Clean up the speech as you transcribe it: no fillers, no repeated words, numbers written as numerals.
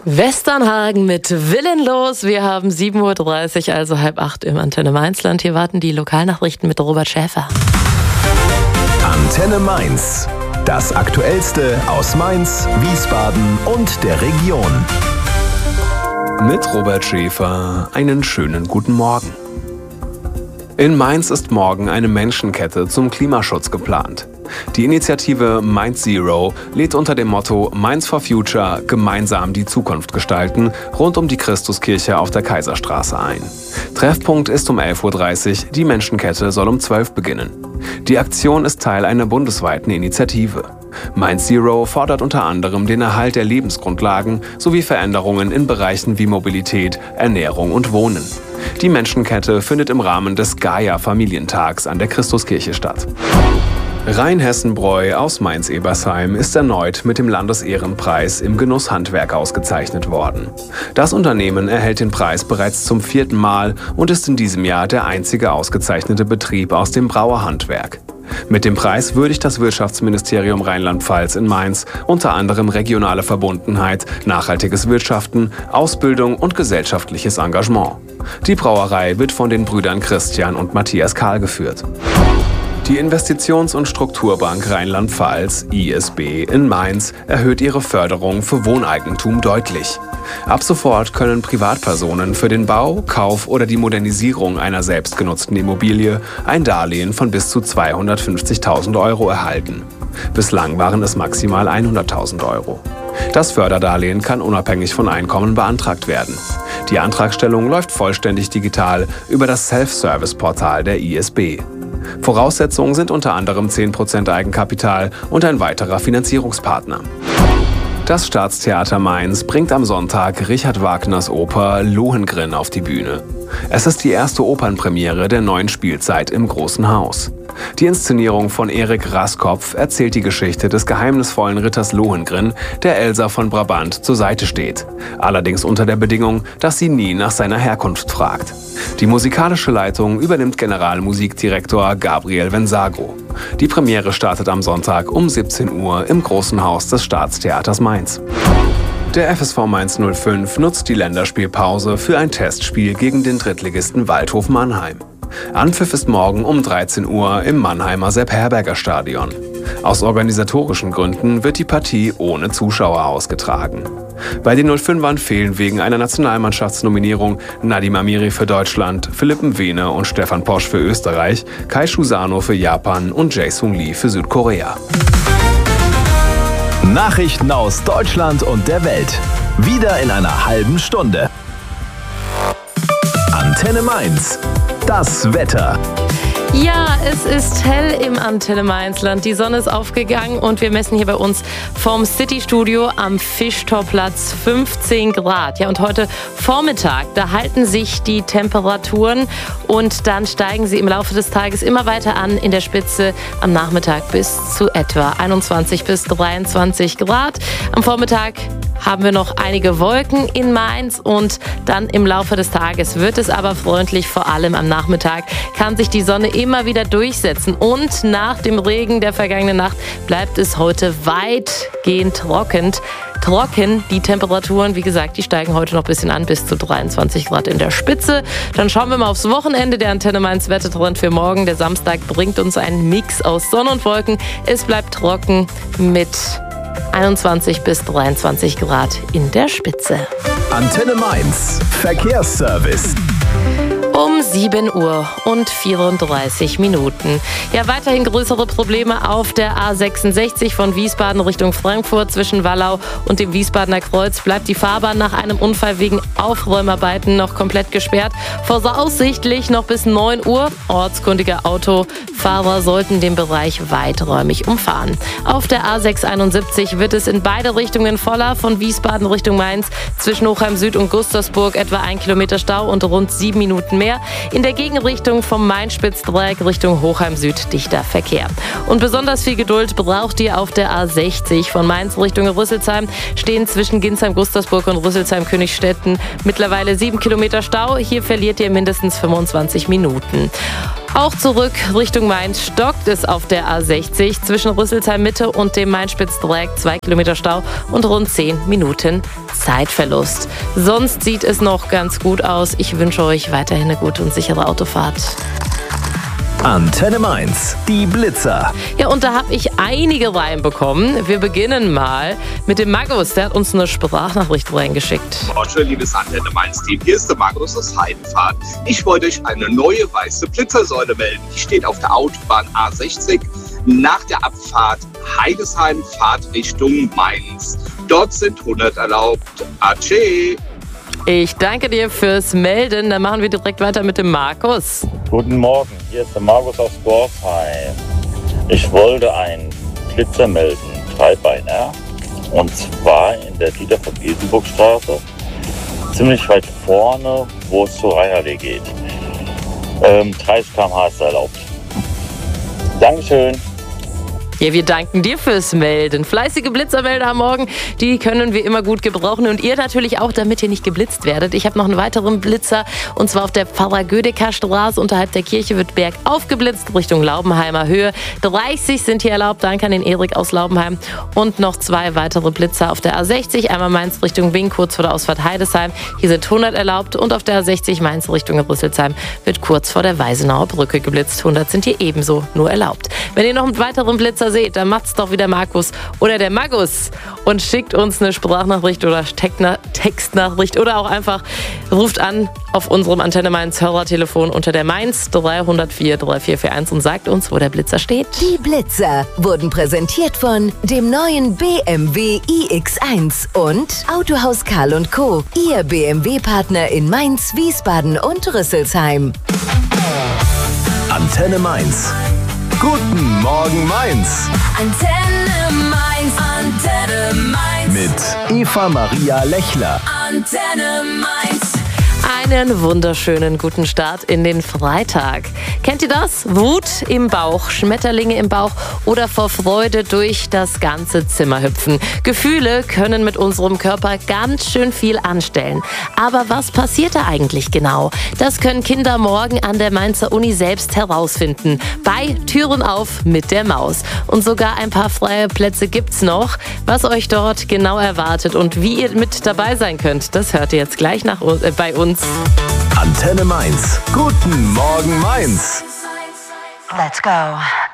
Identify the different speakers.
Speaker 1: Westernhagen mit Willenlos. Wir haben 7.30 Uhr, also 7:30 im Antenne Mainzland. Hier warten die Lokalnachrichten mit Robert Schäfer.
Speaker 2: Antenne Mainz. Das Aktuellste aus Mainz, Wiesbaden und der Region.
Speaker 3: Mit Robert Schäfer einen schönen guten Morgen. In Mainz ist morgen eine Menschenkette zum Klimaschutz geplant. Die Initiative Mainz Zero lädt unter dem Motto Mainz for Future gemeinsam die Zukunft gestalten rund um die Christuskirche auf der Kaiserstraße ein. Treffpunkt ist um 11.30 Uhr, die Menschenkette soll um 12 Uhr beginnen. Die Aktion ist Teil einer bundesweiten Initiative. Mainz Zero fordert unter anderem den Erhalt der Lebensgrundlagen sowie Veränderungen in Bereichen wie Mobilität, Ernährung und Wohnen. Die Menschenkette findet im Rahmen des Gaia-Familientags an der Christuskirche statt. Rheinhessen-Bräu aus Mainz-Ebersheim ist erneut mit dem Landesehrenpreis im Genusshandwerk ausgezeichnet worden. Das Unternehmen erhält den Preis bereits zum 4. Mal und ist in diesem Jahr der einzige ausgezeichnete Betrieb aus dem Brauerhandwerk. Mit dem Preis würdigt das Wirtschaftsministerium Rheinland-Pfalz in Mainz unter anderem regionale Verbundenheit, nachhaltiges Wirtschaften, Ausbildung und gesellschaftliches Engagement. Die Brauerei wird von den Brüdern Christian und Matthias Kahl geführt. Die Investitions- und Strukturbank Rheinland-Pfalz, ISB, in Mainz erhöht ihre Förderung für Wohneigentum deutlich. Ab sofort können Privatpersonen für den Bau, Kauf oder die Modernisierung einer selbstgenutzten Immobilie ein Darlehen von bis zu 250.000 € erhalten. Bislang waren es maximal 100.000 €. Das Förderdarlehen kann unabhängig von Einkommen beantragt werden. Die Antragstellung läuft vollständig digital über das Self-Service-Portal der ISB. Voraussetzungen sind unter anderem 10% Eigenkapital und ein weiterer Finanzierungspartner. Das Staatstheater Mainz bringt am Sonntag Richard Wagners Oper Lohengrin auf die Bühne. Es ist die erste Opernpremiere der neuen Spielzeit im Großen Haus. Die Inszenierung von Erik Raskopf erzählt die Geschichte des geheimnisvollen Ritters Lohengrin, der Elsa von Brabant zur Seite steht. Allerdings unter der Bedingung, dass sie nie nach seiner Herkunft fragt. Die musikalische Leitung übernimmt Generalmusikdirektor Gabriel Vensago. Die Premiere startet am Sonntag um 17 Uhr im Großen Haus des Staatstheaters Mainz. Der FSV Mainz 05 nutzt die Länderspielpause für ein Testspiel gegen den Drittligisten Waldhof Mannheim. Anpfiff ist morgen um 13 Uhr im Mannheimer Sepp-Herberger-Stadion. Aus organisatorischen Gründen wird die Partie ohne Zuschauer ausgetragen. Bei den 05ern fehlen wegen einer Nationalmannschaftsnominierung Nadim Amiri für Deutschland, Philipp Mwene und Stefan Posch für Österreich, Kai Shusano für Japan und Jae-Sung Lee für Südkorea.
Speaker 2: Nachrichten aus Deutschland und der Welt. Wieder in einer halben Stunde. Antenne Mainz. Das Wetter.
Speaker 1: Ja, es ist hell im Antenne Mainzland. Die Sonne ist aufgegangen und wir messen hier bei uns vom City-Studio am Fischtorplatz 15 Grad. Ja, und heute Vormittag, da halten sich die Temperaturen und dann steigen sie im Laufe des Tages immer weiter an. In der Spitze am Nachmittag bis zu etwa 21 bis 23 Grad. Am Vormittag haben wir noch einige Wolken in Mainz und dann im Laufe des Tages wird es aber freundlich. Vor allem am Nachmittag kann sich die Sonne immer wieder durchsetzen und nach dem Regen der vergangenen Nacht bleibt es heute weitgehend trocken. Die Temperaturen, wie gesagt, die steigen heute noch ein bisschen an, bis zu 23 Grad in der Spitze. Dann schauen wir mal aufs Wochenende. Der Antenne Mainz Wettertrend für morgen. Der Samstag bringt uns einen Mix aus Sonne und Wolken. Es bleibt trocken mit 21 bis 23 Grad in der Spitze.
Speaker 2: Antenne Mainz. Verkehrsservice.
Speaker 1: Um 7 Uhr und 34 Minuten. Ja, weiterhin größere Probleme auf der A66 von Wiesbaden Richtung Frankfurt. Zwischen Wallau und dem Wiesbadener Kreuz bleibt die Fahrbahn nach einem Unfall wegen Aufräumarbeiten noch komplett gesperrt. Voraussichtlich noch bis 9 Uhr. Ortskundige Autofahrer sollten den Bereich weiträumig umfahren. Auf der A671 wird es in beide Richtungen voller. Von Wiesbaden Richtung Mainz zwischen Hochheim Süd und Gustersburg etwa 1 Kilometer Stau und rund 7 Minuten mehr. In der Gegenrichtung vom Main-Spitz-Dreieck Richtung Hochheim Süd dichter Verkehr. Und besonders viel Geduld braucht ihr auf der A60 von Mainz Richtung Rüsselsheim. Stehen zwischen Ginsheim-Gustersburg und Rüsselsheim-Königstetten mittlerweile 7 Kilometer Stau. Hier verliert ihr mindestens 25 Minuten. Auch zurück Richtung Mainz stockt es auf der A60 zwischen Rüsselsheim Mitte und dem Main-Spitz-Dreieck. 2 Kilometer Stau und rund 10 Minuten Zeitverlust. Sonst sieht es noch ganz gut aus. Ich wünsche euch weiterhin eine gute und sichere Autofahrt.
Speaker 2: Antenne Mainz, die Blitzer.
Speaker 1: Ja, und da habe ich einige reinbekommen. Wir beginnen mal mit dem Markus. Der hat uns eine Sprachnachricht reingeschickt.
Speaker 4: Schön, liebes Antenne Mainz-Team. Hier ist der Markus aus Heidenfahrt. Ich wollte euch eine neue weiße Blitzersäule melden. Die steht auf der Autobahn A60 nach der Abfahrt Heidesheim, Fahrtrichtung Mainz. Dort sind 100 erlaubt. Atsche!
Speaker 1: Ich danke dir fürs Melden. Dann machen wir direkt weiter mit dem Markus.
Speaker 5: Guten Morgen, hier ist der Markus aus Gorsheim. Ich wollte einen Blitzer melden, Dreibeiner, und zwar in der Dieter von Giesenburg-Straße, ziemlich weit vorne, wo es zur Rheinallee geht. 30 km/h ist erlaubt. Dankeschön.
Speaker 1: Ja, wir danken dir fürs Melden. Fleißige Blitzermelder am Morgen, die können wir immer gut gebrauchen. Und ihr natürlich auch, damit ihr nicht geblitzt werdet. Ich habe noch einen weiteren Blitzer, und zwar auf der Pfarrer-Gödecker-Straße. Unterhalb der Kirche wird bergauf geblitzt, Richtung Laubenheimer Höhe. 30 sind hier erlaubt. Danke an den Erik aus Laubenheim. Und noch 2 weitere Blitzer auf der A60. Einmal Mainz Richtung Wing, kurz vor der Ausfahrt Heidesheim. Hier sind 100 erlaubt. Und auf der A60 Mainz Richtung Rüsselsheim wird kurz vor der Weisenauer Brücke geblitzt. 100 sind hier ebenso nur erlaubt. Wenn ihr noch einen weiteren Blitzer seht, dann macht's doch wieder Markus oder der Magus und schickt uns eine Sprachnachricht oder Textnachricht oder auch einfach ruft an auf unserem Antenne Mainz Hörertelefon unter der Mainz 304 3441 und sagt uns, wo der Blitzer steht.
Speaker 6: Die Blitzer wurden präsentiert von dem neuen BMW iX1 und Autohaus Karl & Co., Ihr BMW-Partner in Mainz, Wiesbaden und Rüsselsheim.
Speaker 2: Antenne Mainz. Guten Morgen Mainz.
Speaker 7: Antenne Mainz, Antenne Mainz.
Speaker 2: Mit Eva Maria Lechler.
Speaker 7: Antenne Mainz.
Speaker 1: Einen wunderschönen guten Start in den Freitag. Kennt ihr das? Wut im Bauch, Schmetterlinge im Bauch oder vor Freude durch das ganze Zimmer hüpfen. Gefühle können mit unserem Körper ganz schön viel anstellen. Aber was passiert da eigentlich genau? Das können Kinder morgen an der Mainzer Uni selbst herausfinden. Bei Türen auf mit der Maus. Und sogar ein paar freie Plätze gibt's noch. Was euch dort genau erwartet und wie ihr mit dabei sein könnt, das hört ihr jetzt gleich bei uns.
Speaker 2: Antenne Mainz. Guten Morgen Mainz.
Speaker 6: Let's go.